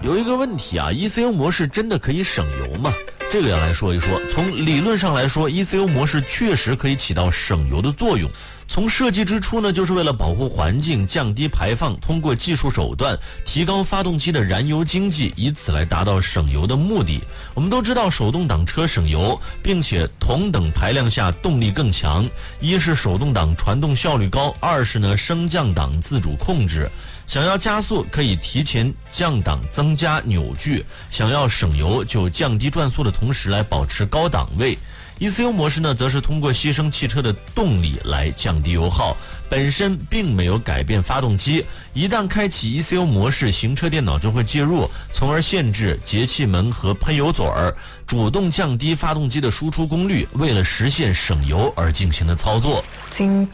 有一个问题啊 ，ECU 模式真的可以省油吗？这个要来说一说。从理论上来说 ，ECU 模式确实可以起到省油的作用。从设计之初呢，就是为了保护环境、降低排放，通过技术手段提高发动机的燃油经济，以此来达到省油的目的。我们都知道手动挡车省油，并且同等排量下动力更强。一是手动挡传动效率高，二是呢升降档自主控制。想要加速可以提前降档增加扭矩，想要省油就降低转速的同时来保持高档位。ECU 模式呢，则是通过牺牲汽车的动力来降低油耗，本身并没有改变发动机。一旦开启 ECU 模式，行车电脑就会介入，从而限制节气门和喷油嘴儿，主动降低发动机的输出功率，为了实现省油而进行的操作。 听